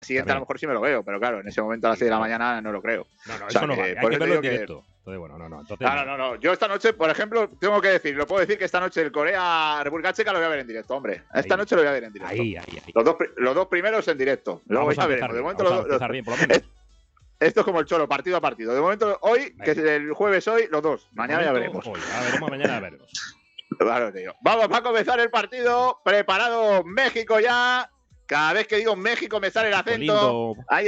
siguiente a lo mejor sí me lo veo, pero claro, en ese momento a las 6 de la mañana no lo creo. No, O sea, eso no vale. Hay que verlo en directo. Entonces, bueno, no. Entonces, no. Yo esta noche, por ejemplo, tengo que decir, lo puedo decir que esta noche el Corea-República Checa lo voy a ver en directo, hombre. Esta noche lo voy a ver en directo. Ahí. Los dos primeros en directo. Luego ya veremos. De momento vamos a empezar bien, por lo menos. Esto es como el Cholo, partido a partido. De momento, hoy, que es el jueves hoy, los dos. Mañana ya veremos. Hoy, mañana ya veremos. Claro, tío. Vamos a comenzar el partido. Preparado México ya. Cada vez que digo México me sale el acento. Ahí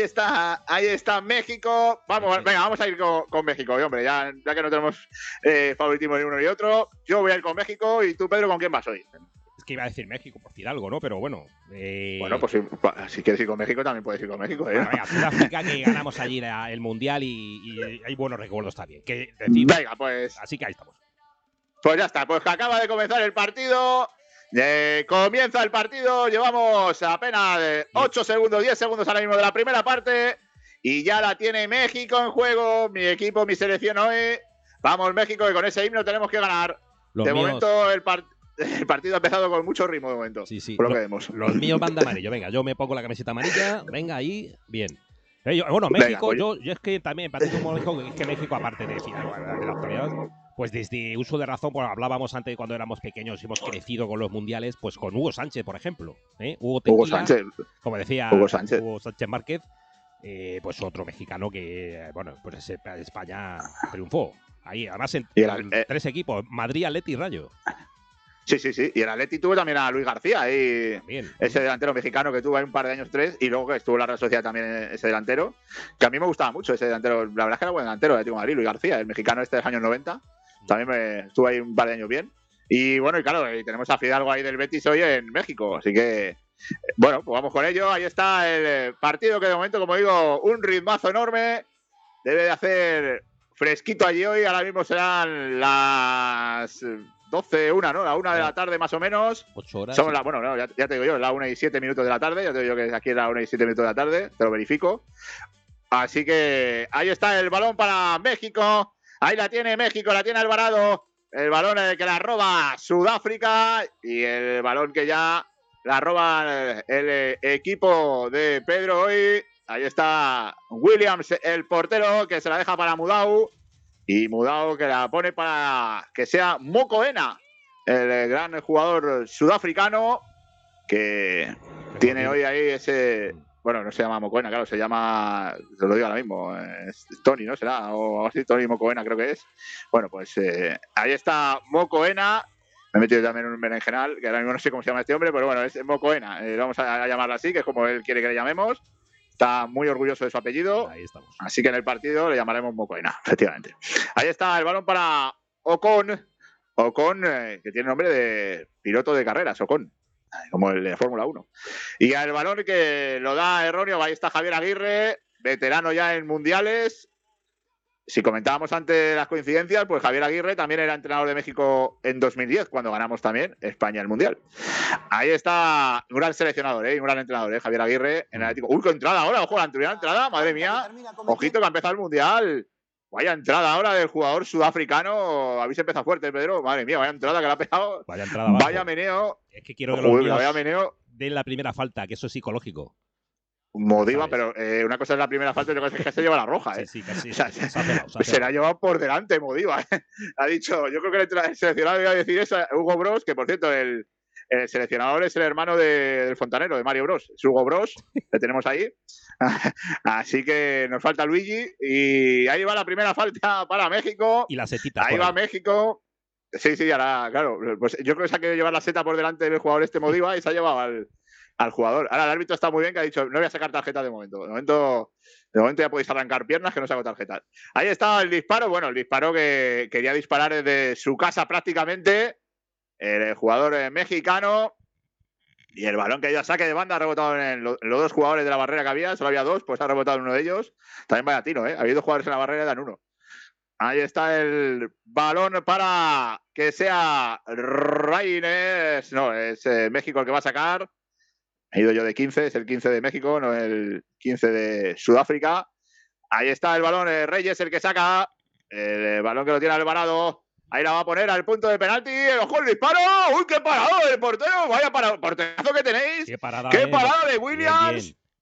está México. Vamos a ir con México, hombre. Ya que no tenemos favoritismo ni uno ni otro. Yo voy a ir con México y tú, Pedro, ¿con quién vas hoy? Es que iba a decir México, por decir algo, ¿no? Pero bueno. Bueno, pues si quieres ir con México, también puedes ir con México. Bueno, venga, Sudáfrica, que ganamos allí el Mundial y hay buenos recuerdos también. Venga, pues. Así que ahí estamos. Pues ya está, pues que acaba de comenzar el partido. Comienza el partido, llevamos apenas 8 segundos, 10 segundos ahora mismo de la primera parte y ya la tiene México en juego, mi equipo, mi selección hoy. Vamos México, que con ese himno tenemos que ganar. Momento el partido ha empezado con mucho ritmo de momento. Sí. Por lo que vemos. Los míos van de amarillo, venga, yo me pongo la camiseta amarilla, venga ahí, bien. Bueno, México, venga, yo es que también, como México, es que México, aparte de la actualidad, pues desde uso de razón, pues hablábamos antes cuando éramos pequeños y hemos crecido con los mundiales, pues con Hugo Sánchez, por ejemplo. Hugo Sánchez. Como decía Hugo Sánchez Márquez, pues otro mexicano que, bueno, pues España triunfó. Ahí, además, en 3 equipos, Madrid, Atleti y Rayo. Sí. Y el Atleti tuvo también a Luis García, ahí, ese delantero mexicano que tuvo ahí un par de años, 3, y luego que estuvo en la Real Sociedad también ese delantero, que a mí me gustaba mucho ese delantero. La verdad es que era buen delantero, Atlético de Madrid, Luis García, el mexicano este de los años 90. También estuvo ahí un par de años bien. Y bueno, y claro, tenemos a Fidalgo ahí del Betis hoy en México. Así que, bueno, pues vamos con ello. Ahí está el partido que de momento, como digo, un ritmazo enorme. Debe de hacer fresquito allí hoy. Ahora mismo serán las 12, 1, ¿no? La 1 de la tarde más o menos. 8 horas. Son bueno, no, ya te digo yo, la 1 y 7 minutos de la tarde. Ya te digo yo que aquí es la 1 y 7 minutos de la tarde. Te lo verifico. Así que ahí está el balón para México. Ahí la tiene México, la tiene Alvarado. El balón que la roba Sudáfrica y el balón que ya la roba el equipo de Pedro hoy. Ahí está Williams, el portero, que se la deja para Mudau. Y Mudau que la pone para que sea Mokoena, el gran jugador sudafricano que tiene hoy ahí ese... Bueno, no se llama Mokoena, claro, se llama, te lo digo ahora mismo, Tony, ¿no? Será, o así, Tony Mokoena creo que es. Bueno, pues ahí está Mokoena. Me he metido también en un berenjenal, que ahora mismo no sé cómo se llama este hombre, pero bueno, es Mokoena. Vamos a llamarlo así, que es como él quiere que le llamemos. Está muy orgulloso de su apellido. Ahí estamos. Así que en el partido le llamaremos Mokoena, efectivamente. Ahí está el balón para Ocon. Ocon, que tiene nombre de piloto de carreras, Ocon, como el de Fórmula 1. Y el balón que lo da erróneo, ahí está Javier Aguirre, veterano ya en mundiales. Si comentábamos antes las coincidencias, pues Javier Aguirre también era entrenador de México en 2010, cuando ganamos también España el mundial. Ahí está un gran seleccionador, un gran entrenador, Javier Aguirre en el Atlético. Uy, qué entrada ahora, ojo, la entrada, madre mía. Ojito que ha empezado el mundial. Vaya entrada ahora del jugador sudafricano. Habéis empezado fuerte, Pedro. Madre mía, vaya entrada que le ha pegado. Vaya entrada abajo. Vaya meneo. Es que quiero que los míos den la primera falta, que eso es psicológico. Modiva, pero una cosa es la primera falta y otra cosa es que se lleva la roja. Sí, casi. O sea, se la ha llevado por delante, Modiva. Ha dicho, yo creo que el seleccionador iba a decir eso, Hugo Bros, que por cierto, el seleccionador es el hermano del fontanero, de Mario Bros. Es Hugo Bros, le tenemos ahí. Así que nos falta Luigi. Y ahí va la primera falta para México. Y la setita. Ahí va México. Sí, ahora, claro. Pues yo creo que se ha querido llevar la seta por delante del jugador Modiva y se ha llevado al jugador. Ahora el árbitro está muy bien, que ha dicho, no voy a sacar tarjeta de momento. De momento ya podéis arrancar piernas, que no saco tarjetas. Ahí está el disparo. Bueno, el disparo que quería disparar desde su casa prácticamente. El jugador mexicano. Y el balón que ya saque de banda ha rebotado en los dos jugadores de la barrera que había. Solo había dos, pues ha rebotado en uno de ellos. También vaya tiro, ¿eh? Había dos jugadores en la barrera y dan uno. Ahí está el balón para que sea Reines. No, es México el que va a sacar. He ido yo de 15, es el 15 de México, no el 15 de Sudáfrica. Ahí está el balón, Reyes el que saca. El balón que lo tiene Alvarado. Ahí la va a poner al punto de penalti. ¡Ojo el disparo! ¡Uy, qué parado del portero! ¡Vaya porterazo que tenéis! ¡Qué parada! ¡Qué parada de Williams! Bien.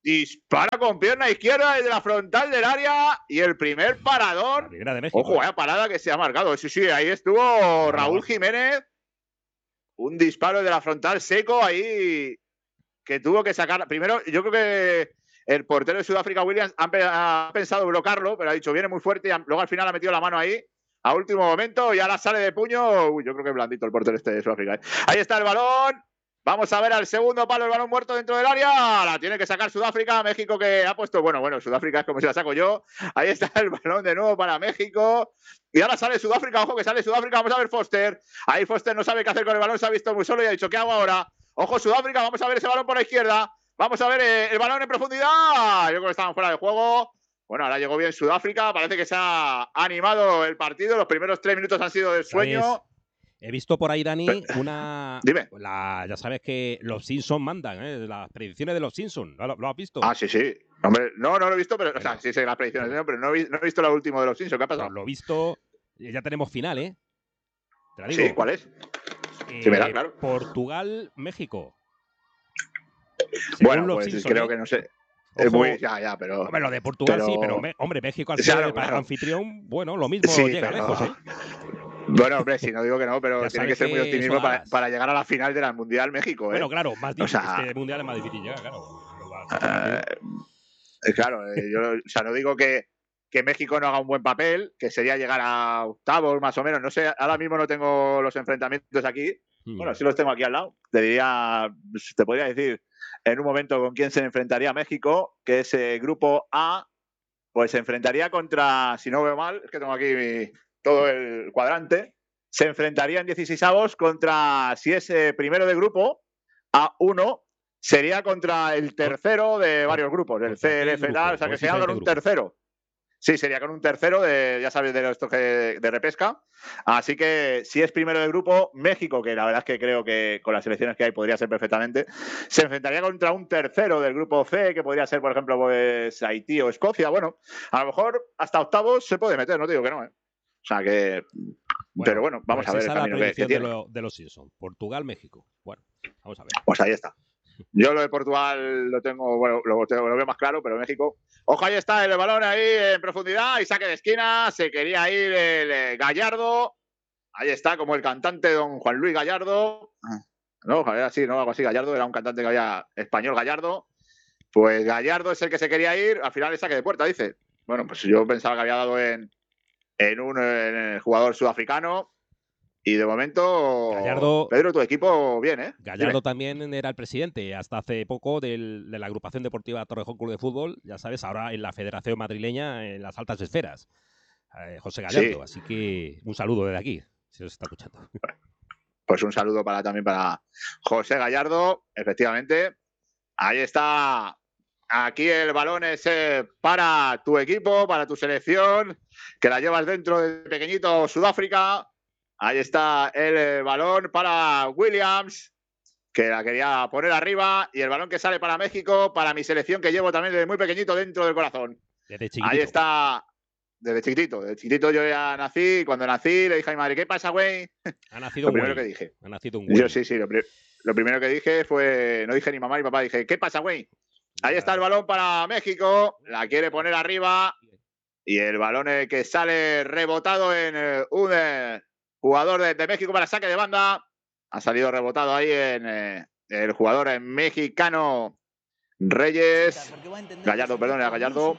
Dispara con pierna izquierda desde la frontal del área y el primer paradón. La primera de México. Ojo, vaya parada que se ha marcado. Sí, ahí estuvo Raúl Jiménez. Un disparo de la frontal seco ahí que tuvo que sacar. Primero, yo creo que el portero de Sudáfrica, Williams, ha pensado bloquearlo, pero ha dicho viene muy fuerte y luego al final ha metido la mano ahí. A último momento y ahora sale de puño. Uy, yo creo que blandito el portero este de Sudáfrica. Ahí está el balón. Vamos a ver al segundo palo, el balón muerto dentro del área. La tiene que sacar Sudáfrica. México que ha puesto. Bueno, Sudáfrica es como si la saco yo. Ahí está el balón de nuevo para México. Y ahora sale Sudáfrica. Ojo que sale Sudáfrica. Vamos a ver Foster. Ahí Foster no sabe qué hacer con el balón. Se ha visto muy solo y ha dicho, ¿qué hago ahora? Ojo Sudáfrica. Vamos a ver ese balón por la izquierda. Vamos a ver el balón en profundidad. Yo creo que estaban fuera de juego. Bueno, ahora llegó bien Sudáfrica. Parece que se ha animado el partido. Los primeros 3 minutos han sido de sueño. He visto por ahí, Dani, Dime. Ya sabes que los Simpsons mandan, las predicciones de los Simpsons. ¿Lo has visto? Ah, sí. Hombre, no lo he visto, pero, o sea, sí sé las predicciones, pero no he visto lo último de los Simpsons. ¿Qué ha pasado? Pues lo he visto. Ya tenemos final, ¿eh? Te la digo. Sí, ¿cuál es? Sí, me da, claro. Portugal, México. Bueno, pues Simpsons, creo que no sé. Es muy, ya, pero. Hombre, lo de Portugal sí, pero hombre, México al ser el anfitrión, bueno, lo mismo llega lejos, ¿eh? Bueno, hombre, si no digo que no, pero tiene que ser muy optimismo para llegar a la final del Mundial México, ¿eh? Bueno, claro, más difícil. Este Mundial es más difícil llegar, claro. Claro, yo no digo que México no haga un buen papel, que sería llegar a octavos más o menos. No sé, ahora mismo no tengo los enfrentamientos aquí. Bueno, sí los tengo aquí al lado. Te podría decir en un momento con quién se enfrentaría México, que es grupo A, pues se enfrentaría contra, si no veo mal, es que tengo aquí todo el cuadrante, se enfrentaría en 16avos contra, si es primero de grupo, A1, sería contra el tercero de varios grupos, el CLF, o sea que sería con un tercero. Sí, sería con un tercero ya sabes, de estos de repesca. Así que si es primero de grupo, México, que la verdad es que creo que con las selecciones que hay podría ser perfectamente, se enfrentaría contra un tercero del grupo C, que podría ser, por ejemplo, pues Haití o Escocia. Bueno, a lo mejor hasta octavos se puede meter, no te digo que no, ¿eh? O sea que. Pero bueno, vamos a ver el camino que tiene. De los Simpsons. Portugal, México. Bueno, vamos a ver. Pues ahí está. Yo lo de Portugal lo tengo, bueno, lo veo más claro, pero México. Ojo, ahí está el balón ahí en profundidad y saque de esquina. Se quería ir el Gallardo. Ahí está, como el cantante don Juan Luis Gallardo. No, era así, no, algo así. Gallardo era un cantante que había español, Gallardo. Pues Gallardo es el que se quería ir. Al final el saque de puerta, dice. Bueno, pues yo pensaba que había dado en el jugador sudafricano. Y de momento, Gallardo, Pedro, tu equipo bien, ¿eh? Gallardo también era el presidente hasta hace poco de la agrupación deportiva Torrejón Club de Fútbol, ya sabes, ahora en la Federación Madrileña en las altas esferas. José Gallardo, sí. Así que un saludo desde aquí, si os está escuchando. Pues un saludo también para José Gallardo, efectivamente. Ahí está. Aquí el balón es para tu equipo, para tu selección, que la llevas dentro de pequeñito Sudáfrica. Ahí está el balón para Williams, que la quería poner arriba. Y el balón que sale para México, para mi selección, que llevo también desde muy pequeñito dentro del corazón. Desde chiquitito. Ahí está, desde chiquitito. Desde chiquitito yo ya nací. Cuando nací le dije a mi madre, ¿qué pasa, güey? Ha nacido lo primero que dije. Ha nacido un güey. Yo sí, lo primero que dije fue, no dije ni mamá ni papá, dije, ¿qué pasa, güey? Ahí está el balón para México. La quiere poner arriba. Y el balón que sale rebotado en un jugador de México para saque de banda. Ha salido rebotado ahí en el jugador mexicano Reyes. Gallardo, perdón, era Gallardo.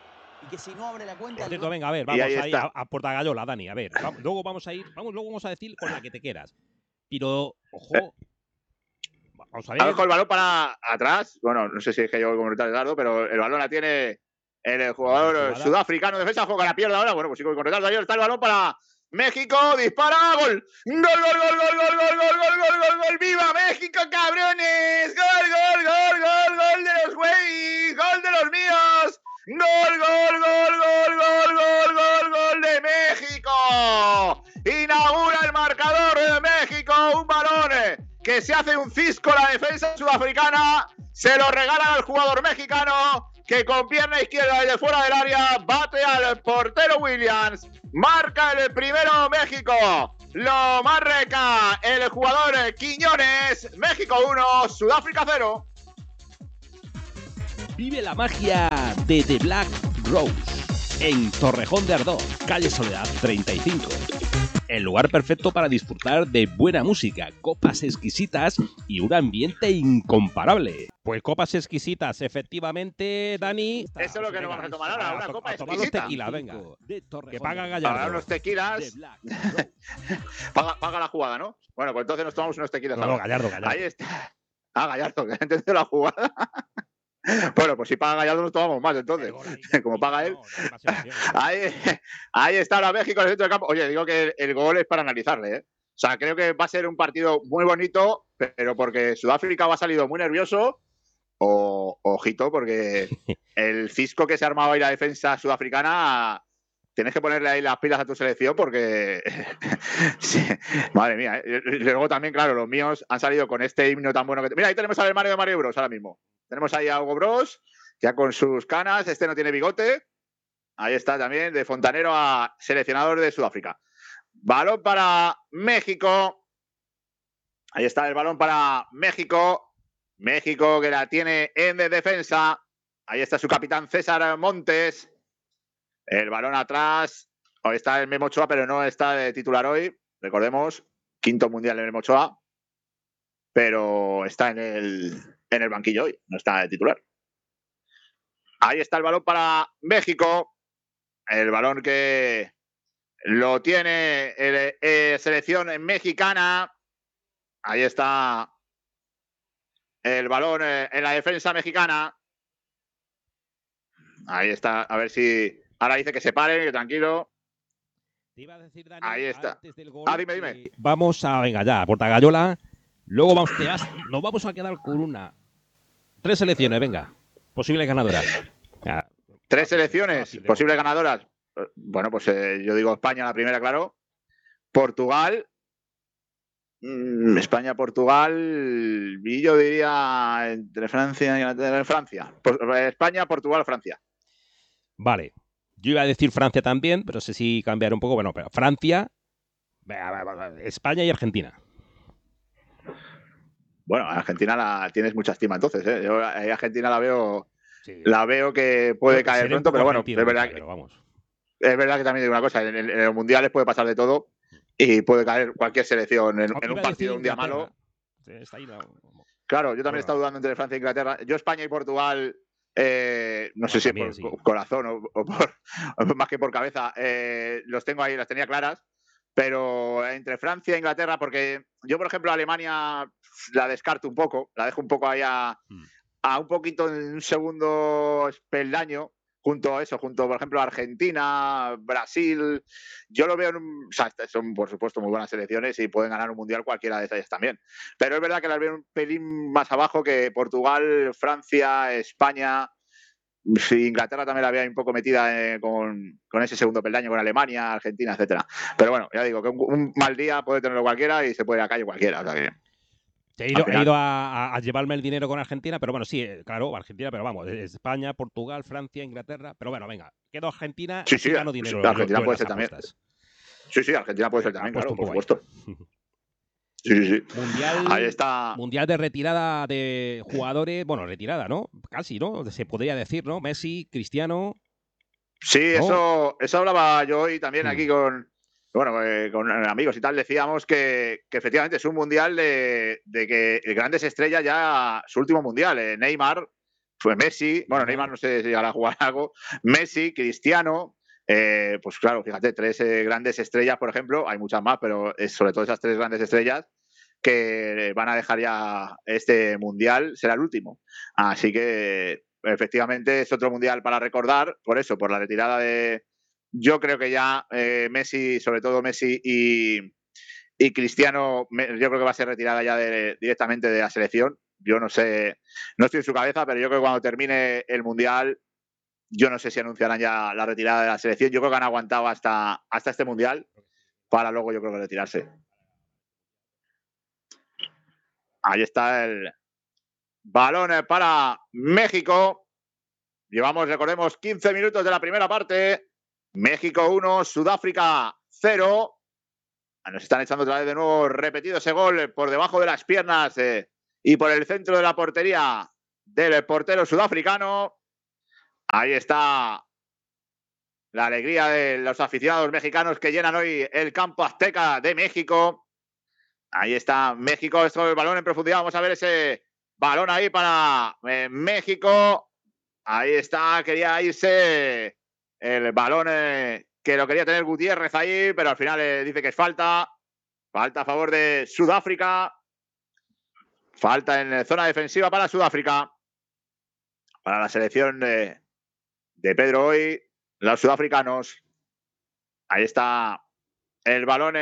Venga, a ver, vamos ahí a Portagayola, Dani. A ver, luego vamos a ir, luego vamos a decir con la que te quieras. Pero, ojo. Vamos a ver. Ha dejado el balón para atrás. Bueno, no sé si es que yo como retardo, pero el balón la tiene el jugador sudafricano. Defensa, juega la pierna ahora. Bueno, pues sí, con retardo. Ahí está el balón para México. Dispara. Gol. Gol, gol, gol, gol, gol, gol, gol, gol, gol, gol, gol. ¡Viva México, cabrones! Gol, gol, gol, gol, gol de los güeyes. Gol de los míos. Gol, gol, gol, gol, gol, gol, gol, gol de México. Inaugura el marcador de México. Un balón que se hace un cisco la defensa sudafricana. Se lo regalan al jugador mexicano, que con pierna izquierda desde fuera del área bate al portero Williams. Marca el primero México. Lo marca el jugador Quiñones. México 1, Sudáfrica 0. Vive la magia de The Black Rose en Torrejón de Ardoz, calle Soledad 35. El lugar perfecto para disfrutar de buena música, copas exquisitas y un ambiente incomparable. Pues copas exquisitas, efectivamente, Dani. Eso es lo que nos vamos a tomar ahora, una copa tomar exquisita. Los tequilas, venga. Que paga Ahora Gallardo. unos tequilas. paga la jugada, ¿no? Bueno, pues entonces nos tomamos unos tequilas. No, Gallardo. Ahí está. Gallardo, que ha entendido la jugada. Bueno, pues si paga Gallardo nos tomamos más, entonces. Como paga él. Ahí está ahora México en el centro del campo. Oye, digo que el gol es para analizarle, ¿eh? O sea, creo que va a ser un partido muy bonito, pero porque Sudáfrica va salido muy nervioso. Ojito, porque el cisco que se ha armado ahí la defensa sudafricana, tienes que ponerle ahí las pilas a tu selección porque sí, madre mía, ¿eh? Y luego también, claro, los míos han salido con este himno tan bueno que... Mira, ahí tenemos al hermano de Mario Bros ahora mismo. Tenemos ahí a Hugo Bros, ya con sus canas, este no tiene bigote. Ahí está también, de fontanero a seleccionador de Sudáfrica. Balón para México. Ahí está el balón para México. México que la tiene en defensa. Ahí está su capitán César Montes. El balón atrás. Hoy está el Memo Ochoa, pero no está de titular hoy. Recordemos, 5º mundial de Memo Ochoa. Pero está en el banquillo hoy. No está de titular. Ahí está el balón para México. El balón que lo tiene selección mexicana. Ahí está el balón en la defensa mexicana. Ahí está. A ver si... Ahora dice que se pare, que tranquilo. Te iba a decir, Dani, ahí está. Antes del gol, dime. Vamos a... Venga, ya, Portagayola. Luego nos vamos a quedar con 3 selecciones, venga. Posibles ganadoras. Ya. 3 selecciones, posibles ganadoras. Bueno, pues yo digo España la primera, claro. Portugal. España, Portugal. Y yo diría entre Francia y Inglaterra. Francia. España, Portugal, Francia. Vale. Yo iba a decir Francia también, pero sé si cambiar un poco. Bueno, pero Francia, España y Argentina. Bueno, Argentina la tienes mucha estima entonces, ¿eh? Yo a Argentina la veo que puede caer pronto, pero bueno, es verdad que también digo una cosa, en los mundiales puede pasar de todo y puede caer cualquier selección en un partido un día malo. Claro, yo también he estado dudando entre Francia e Inglaterra. Yo España y Portugal, no sé si por corazón o más que por cabeza, los tengo ahí, las tenía claras. Pero entre Francia e Inglaterra, porque yo, por ejemplo, Alemania la descarto un poco, la dejo un poco ahí a un poquito en un segundo peldaño, junto, por ejemplo, a Argentina, Brasil. Yo lo veo, o sea, son, por supuesto, muy buenas selecciones y pueden ganar un mundial cualquiera de ellas también. Pero es verdad que las veo un pelín más abajo que Portugal, Francia, España. Sí, Inglaterra también la veía un poco metida con ese segundo peldaño, con Alemania, Argentina, etcétera. Pero bueno, ya digo que un mal día puede tenerlo cualquiera y se puede ir a la calle cualquiera. O sea que, he ido a llevarme el dinero con Argentina, pero bueno, sí, claro, Argentina, pero vamos, España, Portugal, Francia, Inglaterra, pero bueno, venga, quedo Argentina y gano dinero. Sí, Argentina puede ser también. Sí, Argentina puede ser también, claro, por supuesto. Sí. Ahí está. Mundial de retirada de jugadores. Bueno, retirada, ¿no? Casi, ¿no? Se podría decir, ¿no? Messi, Cristiano. Sí, ¿no? Eso hablaba yo hoy también aquí con amigos y tal. Decíamos que efectivamente es un mundial de que grandes estrellas ya, su último mundial. Neymar, fue Messi. Bueno, Neymar no sé si llegará a jugar algo. Messi, Cristiano. Pues claro, fíjate, 3 grandes estrellas, por ejemplo, hay muchas más, pero sobre todo esas 3 grandes estrellas que van a dejar ya este mundial, será el último. Así que efectivamente es otro mundial para recordar, por eso, por la retirada de... Yo creo que ya Messi, sobre todo Messi y Cristiano, yo creo que va a ser retirada ya directamente de la selección. Yo no sé, no estoy en su cabeza, pero yo creo que cuando termine el mundial... Yo no sé si anunciarán ya la retirada de la selección. Yo creo que han aguantado hasta este mundial para luego, yo creo que retirarse. Ahí está el balón para México. Llevamos, recordemos, 15 minutos de la primera parte. México 1, Sudáfrica 0. Nos están echando otra vez de nuevo repetido ese gol por debajo de las piernas y por el centro de la portería del portero sudafricano. Ahí está la alegría de los aficionados mexicanos que llenan hoy el campo azteca de México. Ahí está México, esto el balón en profundidad. Vamos a ver ese balón ahí para México. Ahí está, quería irse el balón que lo quería tener Gutiérrez ahí, pero al final dice que es falta. Falta a favor de Sudáfrica. Falta en zona defensiva para Sudáfrica. Para la selección de Pedro hoy, los sudafricanos. Ahí está el balón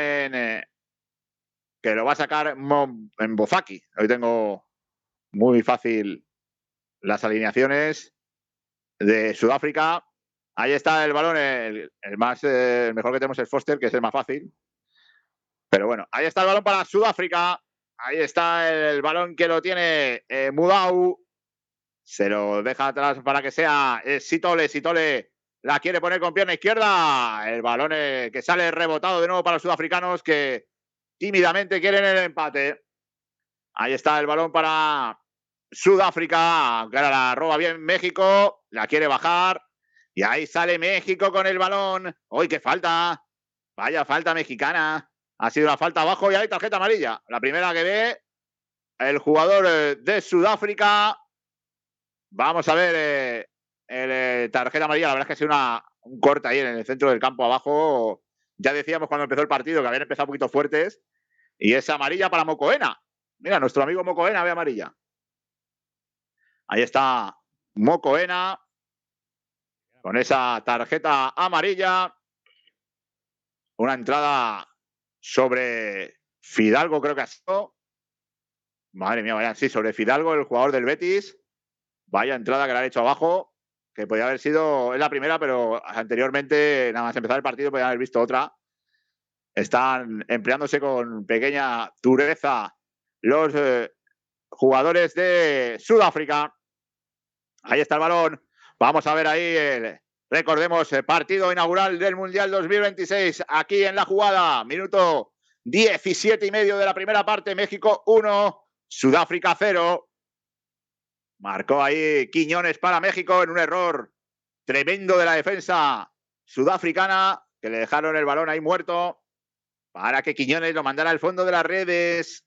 que lo va a sacar en Bozaki. Hoy tengo muy fácil las alineaciones de Sudáfrica. Ahí está el balón, el mejor que tenemos es Foster, que es el más fácil. Pero bueno, ahí está el balón para Sudáfrica. Ahí está el balón que lo tiene Mudau. Se lo deja atrás para que sea Sitole. Sitole la quiere poner con pierna izquierda. El balón que sale rebotado de nuevo para los sudafricanos que tímidamente quieren el empate. Ahí está el balón para Sudáfrica. Que ahora la roba bien México. La quiere bajar. Y ahí sale México con el balón. ¡Uy, qué falta! Vaya falta mexicana. Ha sido la falta abajo y hay tarjeta amarilla. La primera que ve el jugador de Sudáfrica. Vamos a ver el tarjeta amarilla. La verdad es que ha sido un corte ahí en el centro del campo abajo. Ya decíamos cuando empezó el partido que habían empezado un poquito fuertes. Y es amarilla para Mocoena. Mira, nuestro amigo Mocoena ve amarilla. Ahí está Mocoena con esa tarjeta amarilla. Una entrada sobre Fidalgo, creo que ha sido. Madre mía, vaya, sí, sobre Fidalgo, el jugador del Betis. Vaya entrada que le han hecho abajo, que podía haber sido, es la primera, pero anteriormente, nada más empezar el partido, podían haber visto otra. Están empleándose con pequeña dureza los jugadores de Sudáfrica. Ahí está el balón. Vamos a ver ahí recordemos, partido inaugural del Mundial 2026. Aquí en la jugada, minuto 17,5 de la primera parte. México 1, Sudáfrica 0. Marcó ahí Quiñones para México en un error tremendo de la defensa sudafricana, que le dejaron el balón ahí muerto para que Quiñones lo mandara al fondo de las redes.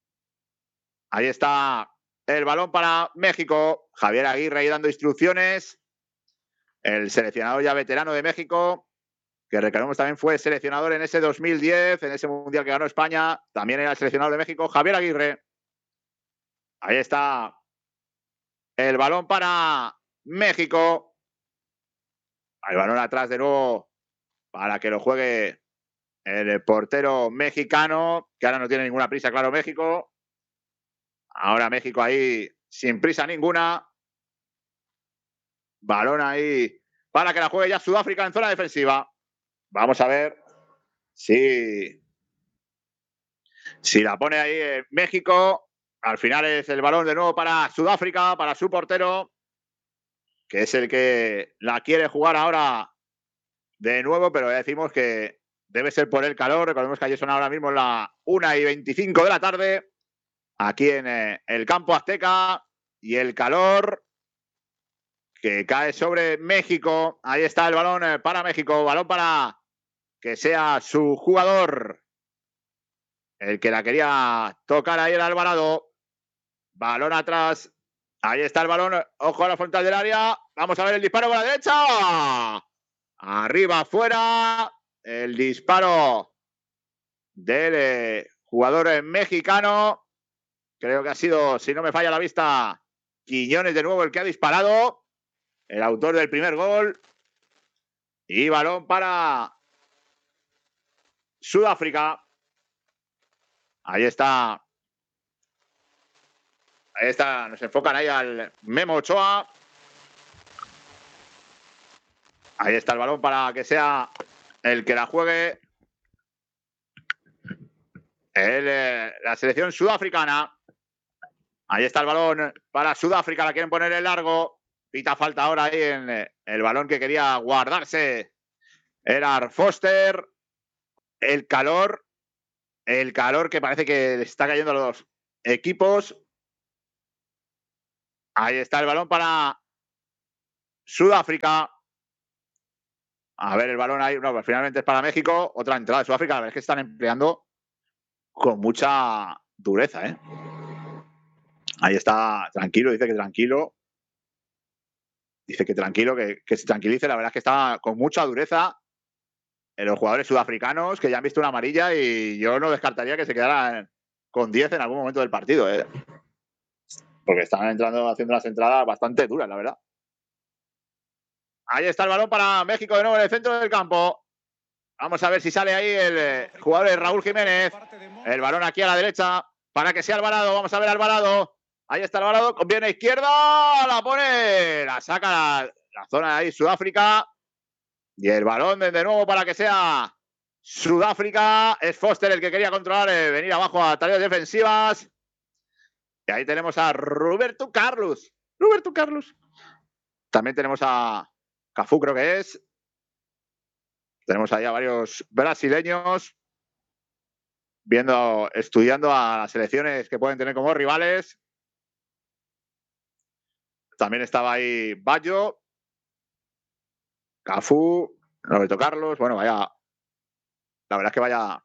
Ahí está el balón para México. Javier Aguirre ahí dando instrucciones. El seleccionador ya veterano de México, que recordemos también fue seleccionador en ese 2010, en ese mundial que ganó España. También era el seleccionador de México, Javier Aguirre. Ahí está el balón para México. El balón atrás de nuevo para que lo juegue el portero mexicano, que ahora no tiene ninguna prisa, claro, México. Ahora México ahí sin prisa ninguna. Balón ahí para que la juegue ya Sudáfrica en zona defensiva. Vamos a ver si la pone ahí México. Al final es el balón de nuevo para Sudáfrica, para su portero, que es el que la quiere jugar ahora de nuevo, pero ya decimos que debe ser por el calor. Recordemos que allí son ahora mismo las 1:25 de la tarde, aquí en el campo azteca, y el calor que cae sobre México. Ahí está el balón para México, balón para que sea su jugador el que la quería tocar ahí, el Alvarado. Balón atrás. Ahí está el balón. Ojo a la frontal del área. Vamos a ver el disparo por la derecha. Arriba, afuera. El disparo del jugador mexicano. Creo que ha sido, si no me falla la vista, Quiñones de nuevo el que ha disparado. El autor del primer gol. Y balón para Sudáfrica. Ahí está. Ahí está, nos enfocan ahí al Memo Ochoa. Ahí está el balón para que sea el que la juegue la selección sudafricana. Ahí está el balón para Sudáfrica, la quieren poner en largo. Pita falta ahora ahí en el balón que quería guardarse. Era Foster. El calor que parece que le está cayendo a los equipos. Ahí está el balón para Sudáfrica. A ver el balón ahí. No, pues finalmente es para México. Otra entrada de Sudáfrica. La verdad es que están empleando con mucha dureza, ¿eh? Ahí está, tranquilo, dice que tranquilo. Dice que tranquilo, que se tranquilice. La verdad es que está con mucha dureza en los jugadores sudafricanos que ya han visto una amarilla y yo no descartaría que se quedaran con 10 en algún momento del partido, ¿eh? Porque están entrando, haciendo unas entradas bastante duras, la verdad. Ahí está el balón para México de nuevo en el centro del campo. Vamos a ver si sale ahí el jugador de Raúl Jiménez. El balón aquí a la derecha para que sea Alvarado. Vamos a ver a Alvarado. Ahí está Alvarado. Viene a izquierda. La pone. La saca la zona de ahí Sudáfrica. Y el balón de nuevo para que sea Sudáfrica. Es Foster el que quería controlar, venir abajo a tareas defensivas. Y ahí tenemos a Roberto Carlos. Roberto Carlos. También tenemos a Cafú, creo que es. Tenemos ahí a varios brasileños estudiando a las selecciones que pueden tener como rivales. También estaba ahí Baggio, Cafú, Roberto Carlos. Bueno, vaya. La verdad es que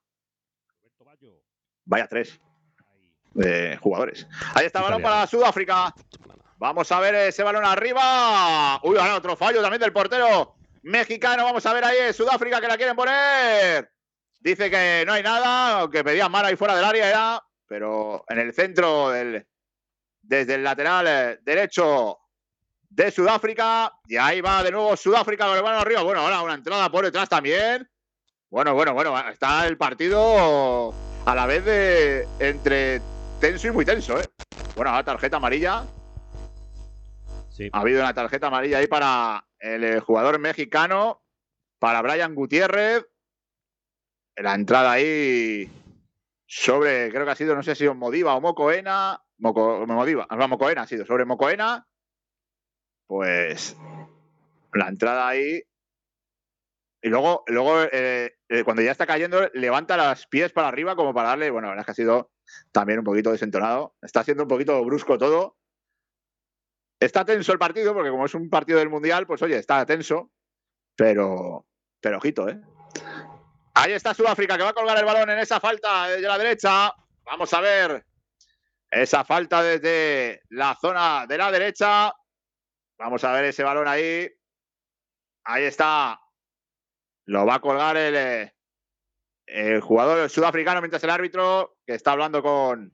vaya 3 jugadores. Ahí está el balón para Sudáfrica. Vamos a ver ese balón arriba. Uy, ahora otro fallo también del portero mexicano. Vamos a ver ahí Sudáfrica que la quieren poner. Dice que no hay nada, aunque pedían mal ahí fuera del área era, pero en el centro desde el lateral derecho de Sudáfrica. Y ahí va de nuevo Sudáfrica con el balón arriba. Bueno, ahora una entrada por detrás también. Bueno. Está el partido a la vez de entre tenso y muy tenso, ¿eh? Bueno, ahora tarjeta amarilla. Sí. Ha habido una tarjeta amarilla ahí para el jugador mexicano, para Brian Gutiérrez. La entrada ahí sobre, creo que ha sido, no sé si Modiva o Mocoena. Mocoena ha sido, sobre Mocoena. Pues la entrada ahí. Y luego cuando ya está cayendo, levanta los pies para arriba como para darle. Bueno, la verdad es que ha sido también un poquito desentonado. Está siendo un poquito brusco todo. Está tenso el partido, porque como es un partido del Mundial, pues oye, está tenso. Pero ojito, ¿eh? Ahí está Sudáfrica, que va a colgar el balón en esa falta desde la derecha. Vamos a ver esa falta desde la zona de la derecha. Vamos a ver ese balón ahí. Ahí está. Lo va a colgar el jugador sudafricano, mientras el árbitro, que está hablando con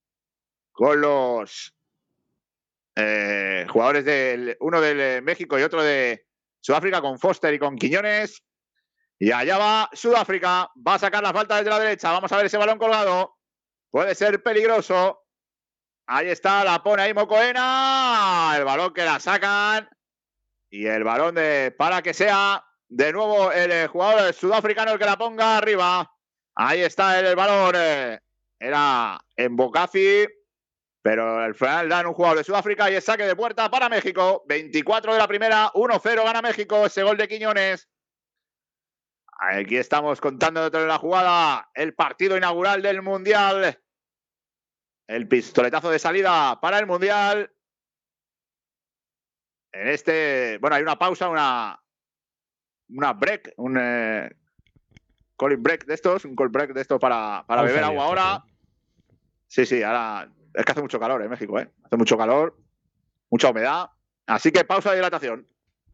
los jugadores uno de México y otro de Sudáfrica, con Foster y con Quiñones. Y allá va Sudáfrica. Va a sacar la falta desde la derecha. Vamos a ver ese balón colgado. Puede ser peligroso. Ahí está, la pone ahí Mocoena. El balón que la sacan. Y el balón para que sea de nuevo el jugador sudafricano el que la ponga arriba. Ahí está el balón. Era en Bocafi. Pero al final dan un jugador de Sudáfrica y es saque de puerta para México. 24 de la primera, 1-0 gana México. Ese gol de Quiñones. Aquí estamos contando dentro de la jugada el partido inaugural del Mundial. El pistoletazo de salida para el Mundial. Bueno, hay una pausa, una break, un calling break de estos, un call break de estos para beber agua ahora. Sí, ahora es que hace mucho calor en México, ¿eh? Hace mucho calor, mucha humedad. Así que pausa de hidratación.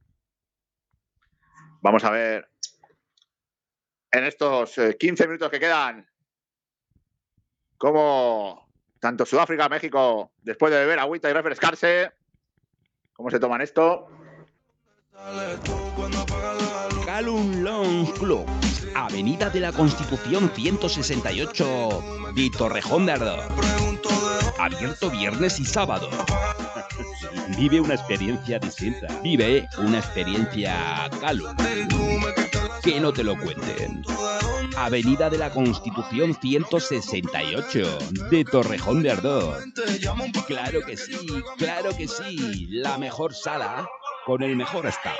Vamos a ver en estos 15 minutos que quedan cómo tanto Sudáfrica, México, después de beber agüita y refrescarse, cómo se toman esto. Calum Lounge Club, Avenida de la Constitución 168 de Torrejón de Ardoz. Abierto viernes y sábado. Vive una experiencia distinta. Vive una experiencia Calum. Que no te lo cuenten. Avenida de la Constitución 168 de Torrejón de Ardoz. Claro que sí, la mejor sala con el mejor staff.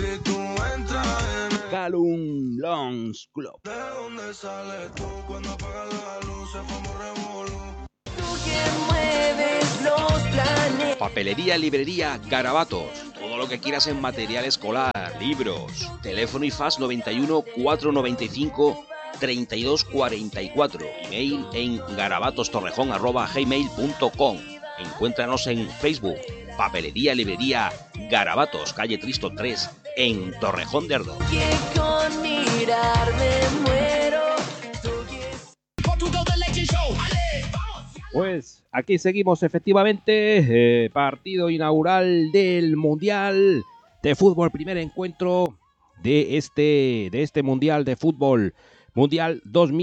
Calum Lounge Club. Tú quien mueves los planes. Papelería, librería, Garabatos. Todo lo que quieras en material escolar, libros. Teléfono y fax 91 495 3244. Email en garabatostorrejón@gmail.com. Encuéntranos en Facebook. Papelería, librería, Garabatos, calle Tristo 3, en Torrejón de Ardoz. Pues aquí seguimos efectivamente, partido inaugural del Mundial de Fútbol, primer encuentro de este Mundial de Fútbol, Mundial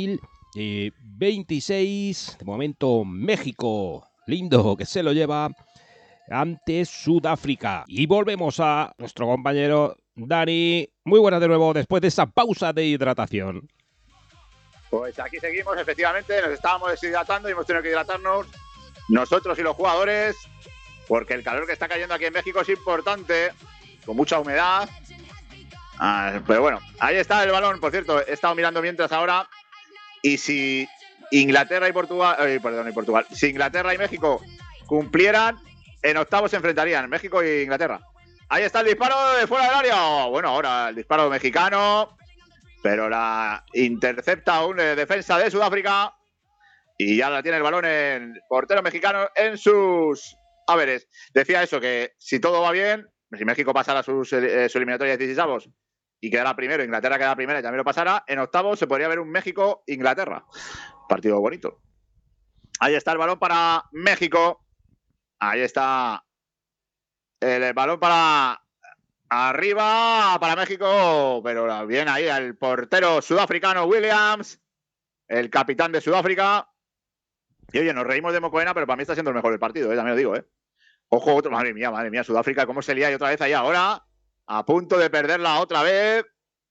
2026. De momento México, lindo que se lo lleva ante Sudáfrica. Y volvemos a nuestro compañero Dani. Muy buenas de nuevo después de esa pausa de hidratación. Pues aquí seguimos, efectivamente, nos estábamos deshidratando y hemos tenido que hidratarnos nosotros y los jugadores, porque el calor que está cayendo aquí en México es importante, con mucha humedad. Pero bueno, ahí está el balón. Por cierto, he estado mirando mientras ahora, y si Inglaterra y Portugal, si Inglaterra y México cumplieran, en octavos se enfrentarían, México e Inglaterra. Ahí está el disparo de fuera del área. Bueno, ahora el disparo mexicano, pero la intercepta un defensa de Sudáfrica y ya la tiene el balón el portero mexicano en sus haberes. Decía eso, que si todo va bien, si México pasara su eliminatoria de 16avos y quedara primero, Inglaterra quedara primera y también lo pasara, en octavos se podría ver un México-Inglaterra. Partido bonito. Ahí está el balón para México. Ahí está el balón para arriba para México, pero bien ahí el portero sudafricano Williams, el capitán de Sudáfrica. Y oye, nos reímos de Mocoena, pero para mí está siendo el mejor del partido, también lo digo, Ojo, otro, madre mía, Sudáfrica, cómo se lía y otra vez ahí ahora, a punto de perderla otra vez.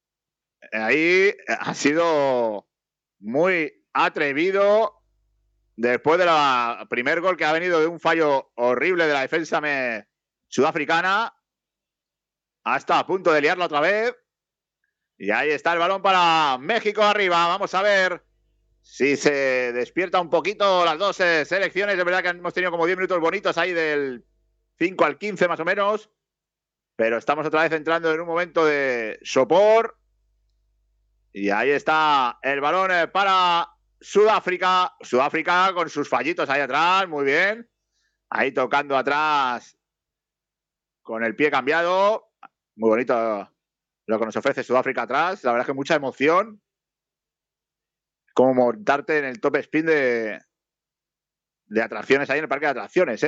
Ahí ha sido muy atrevido después de la primer gol que ha venido de un fallo horrible de la defensa sudafricana. Hasta a punto de liarla otra vez. Y ahí está el balón para México arriba. Vamos a ver si se despierta un poquito las dos selecciones. Es verdad que hemos tenido como 10 minutos bonitos ahí del 5 al 15 más o menos. Pero estamos otra vez entrando en un momento de sopor. Y ahí está el balón para Sudáfrica. Sudáfrica con sus fallitos ahí atrás. Muy bien. Ahí tocando atrás con el pie cambiado. Muy bonito lo que nos ofrece Sudáfrica atrás. La verdad es que mucha emoción. Como montarte en el top spin de atracciones ahí en el parque de atracciones,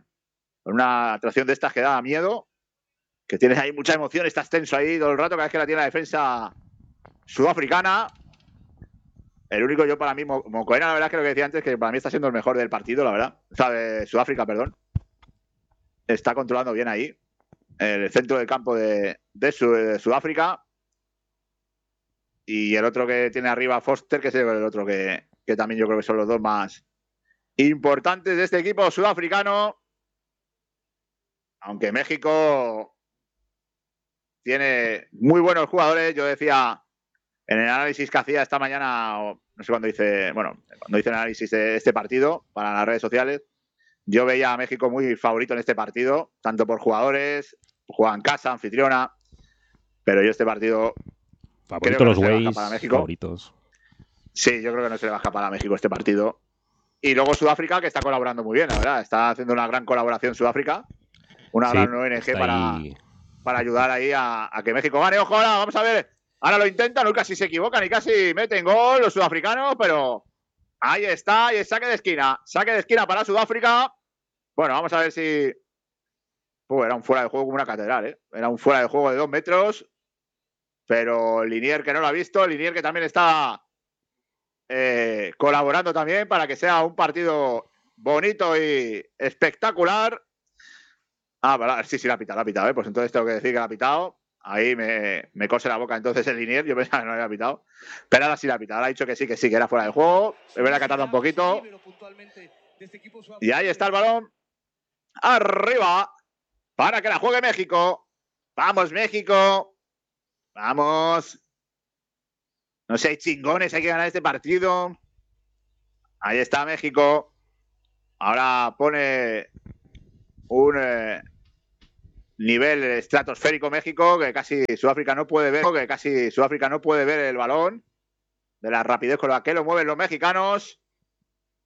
Una atracción de estas que da miedo. Que tienes ahí mucha emoción. Estás tenso ahí todo el rato cada vez que la tiene la defensa sudafricana. El único yo para mí, Mocoena, la verdad es que lo que decía antes, que para mí está siendo el mejor del partido, la verdad. O sea, de Sudáfrica, perdón. Está controlando bien ahí el centro del campo de Sudáfrica. Y el otro que tiene arriba, Foster, que es el otro que también yo creo que son los dos más importantes de este equipo sudafricano. Aunque México tiene muy buenos jugadores. Yo decía en el análisis que hacía esta mañana, no sé cuándo hice el análisis de este partido para las redes sociales, yo veía a México muy favorito en este partido, tanto por jugadores, juega en casa, anfitriona, pero yo este partido favorito los Ways, favoritos. Sí, yo creo que no se le va a escapar a México este partido. Y luego Sudáfrica, que está colaborando muy bien, la verdad, está haciendo una gran colaboración Sudáfrica, una gran ONG para ayudar ahí a que México gane. Ojo, ahora vamos a ver, ahora lo intentan, no casi se equivocan y casi meten gol los sudafricanos, pero ahí está, y el saque de esquina para Sudáfrica. Bueno, vamos a ver si... era un fuera de juego como una catedral, Era un fuera de juego de 2 metros. Pero Linier, que no lo ha visto, Linier que también está colaborando también para que sea un partido bonito y espectacular. Sí, la ha pitado, pues entonces tengo que decir que la ha pitado. Ahí me cose la boca entonces el Linier, yo pensaba que no había pitado. Pero ahora sí la ha pitado, ahora ha dicho que sí, que era fuera de juego. Es verdad que ha tardado un poquito. Y ahí está el balón. Arriba. Para que la juegue México. Vamos, México. Vamos. No sé, hay chingones, hay que ganar este partido. Ahí está México. Ahora pone un nivel estratosférico México, que casi Sudáfrica no puede ver, el balón, de la rapidez con la que lo mueven los mexicanos.